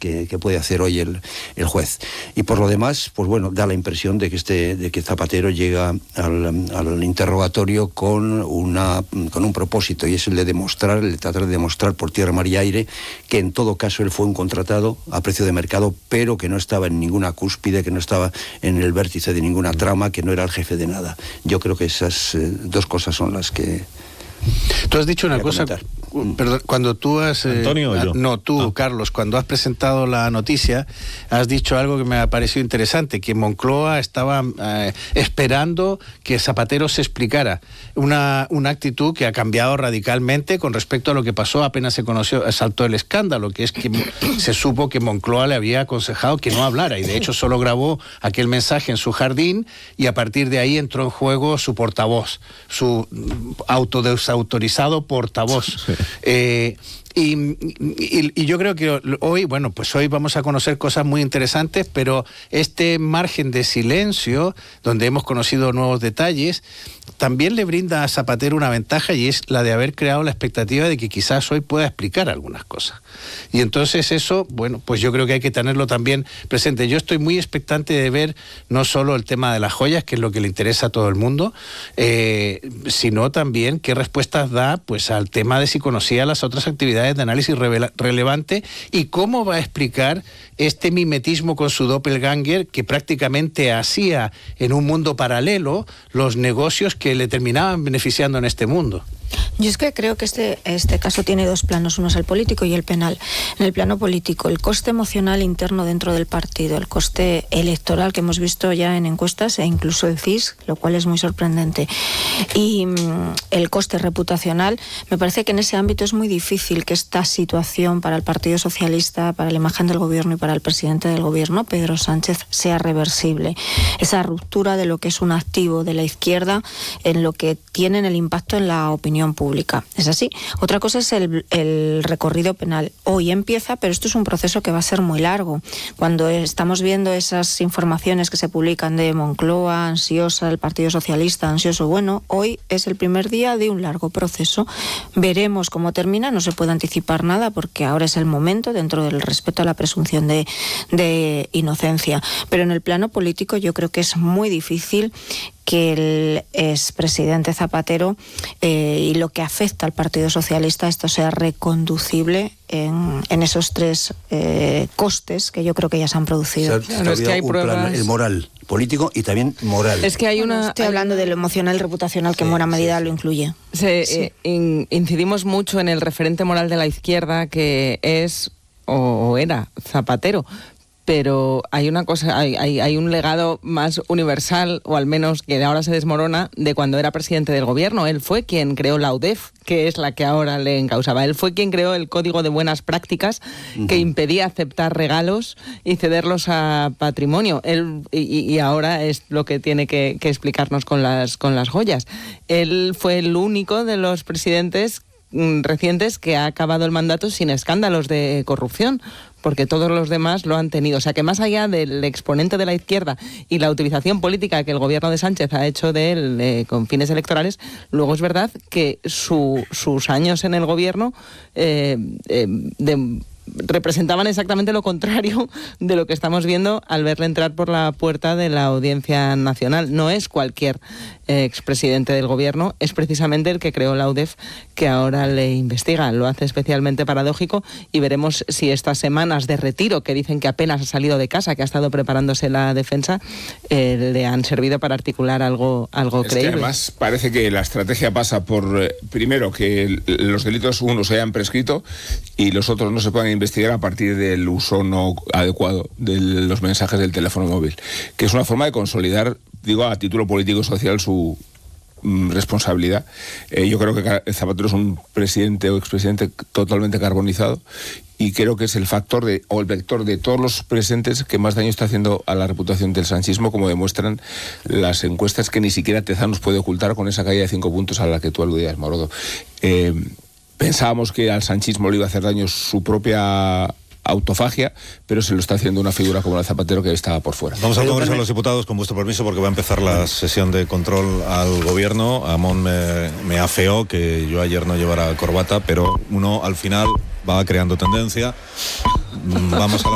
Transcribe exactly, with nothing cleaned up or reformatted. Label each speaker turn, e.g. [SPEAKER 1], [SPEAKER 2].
[SPEAKER 1] que, que puede hacer hoy el, el juez. Y por lo demás, pues bueno, da la impresión de que este, de que Zapatero llega al, al interrogatorio con una con un propósito, y es el de demostrar, el de tratar de demostrar por tierra, mar y aire que en todo caso él fue un contratado a precio de mercado, pero que no estaba en ninguna cúspide, que no estaba en el vértice de ninguna trama, que no era el jefe de nada. Yo creo que esas eh, dos cosas son las que...
[SPEAKER 2] Tú has dicho una cosa, perdón, cuando tú has... Eh,
[SPEAKER 3] ¿Antonio o yo?
[SPEAKER 2] No, tú,
[SPEAKER 3] ah.
[SPEAKER 2] Carlos, cuando has presentado la noticia, has dicho algo que me ha parecido interesante, que Moncloa estaba eh, esperando que Zapatero se explicara. Una, una actitud que ha cambiado radicalmente con respecto a lo que pasó apenas se conoció, saltó el escándalo, que es que se supo que Moncloa le había aconsejado que no hablara, y de hecho solo grabó aquel mensaje en su jardín, y a partir de ahí entró en juego su portavoz, su autodesautorizado portavoz. Sí. Eh, y, y, y yo creo que hoy, bueno, pues hoy vamos a conocer cosas muy interesantes, pero este margen de silencio, donde hemos conocido nuevos detalles, también le brinda a Zapatero una ventaja, y es la de haber creado la expectativa de que quizás hoy pueda explicar algunas cosas. Y entonces eso, bueno, pues yo creo que hay que tenerlo también presente. Yo estoy muy expectante de ver no solo el tema de las joyas, que es lo que le interesa a todo el mundo, eh, sino también qué respuestas da pues al tema de si conocía las otras actividades de análisis revela- relevante y cómo va a explicar este mimetismo con su doppelganger, que prácticamente hacía en un mundo paralelo los negocios que le terminaban beneficiando en este mundo.
[SPEAKER 4] Yo es que creo que este, este caso tiene dos planos, uno es el político y el penal. En el plano político, el coste emocional interno dentro del partido, el coste electoral que hemos visto ya en encuestas e incluso el C I S, lo cual es muy sorprendente. Y mmm, el coste reputacional, me parece que en ese ámbito es muy difícil que esta situación para el Partido Socialista, para la imagen del gobierno y para el presidente del gobierno, Pedro Sánchez, sea reversible. Esa ruptura de lo que es un activo de la izquierda en lo que tienen el impacto en la opinión pública. Es así. Otra cosa es el, el recorrido penal. Hoy empieza, pero esto es un proceso que va a ser muy largo. Cuando estamos viendo esas informaciones que se publican de Moncloa, ansiosa, el Partido Socialista, ansioso, bueno, hoy es el primer día de un largo proceso. Veremos cómo termina, no se puede anticipar nada porque ahora es el momento, dentro del respeto a la presunción de, de inocencia. Pero en el plano político yo creo que es muy difícil que el expresidente Zapatero eh, y lo que afecta al Partido Socialista, esto sea reconducible en, en esos tres eh, costes que yo creo que ya se han producido.
[SPEAKER 1] Se ha, claro, es que hay pruebas... plan, el moral, político y también moral.
[SPEAKER 4] Es que hay una... Bueno, estoy hablando de lo emocional y reputacional, que en sí, buena medida sí, sí. lo incluye.
[SPEAKER 5] Se,
[SPEAKER 4] sí.
[SPEAKER 5] eh, in, incidimos mucho en el referente moral de la izquierda, que es o era Zapatero. Pero hay una cosa, hay, hay, hay un legado más universal, o al menos que ahora se desmorona, de cuando era presidente del gobierno. Él fue quien creó la U D E F, que es la que ahora le encausaba. Él fue quien creó el Código de Buenas Prácticas, uh-huh. que impedía aceptar regalos y cederlos a patrimonio. Él, y, y ahora es lo que tiene que, que explicarnos con las, con las joyas. Él fue el único de los presidentes recientes que ha acabado el mandato sin escándalos de corrupción, porque todos los demás lo han tenido. O sea que más allá del exponente de la izquierda y la utilización política que el gobierno de Sánchez ha hecho de él eh, con fines electorales, luego es verdad que su, sus años en el gobierno eh, eh, de, representaban exactamente lo contrario de lo que estamos viendo al verle entrar por la puerta de la Audiencia Nacional. No es cualquier eh, expresidente del gobierno, es precisamente el que creó la U D E F, que ahora le investiga. Lo hace especialmente paradójico, y veremos si estas semanas de retiro, que dicen que apenas ha salido de casa, que ha estado preparándose la defensa, eh, le han servido para articular algo, algo
[SPEAKER 6] es
[SPEAKER 5] creíble.
[SPEAKER 6] Que además parece que la estrategia pasa por, eh, primero, que los delitos unos se hayan prescrito y los otros no se puedan investigar a partir del uso no adecuado de los mensajes del teléfono móvil, que es una forma de consolidar, digo, a título político y social su mm, responsabilidad. Eh, yo creo que Zapatero es un presidente o expresidente totalmente carbonizado, y creo que es el factor de, o el vector de todos los presentes que más daño está haciendo a la reputación del sanchismo, como demuestran las encuestas que ni siquiera Tezanos puede ocultar con esa caída de cinco puntos a la que tú aludías, Morodo. Eh, Pensábamos que al sanchismo le iba a hacer daño su propia autofagia, pero se lo está haciendo una figura como la Zapatero, que estaba por fuera.
[SPEAKER 3] Vamos al Congreso de los Diputados, con vuestro permiso, porque va a empezar la sesión de control al gobierno. Amón me, me afeó que yo ayer no llevara corbata, pero uno al final va creando tendencia. Vamos a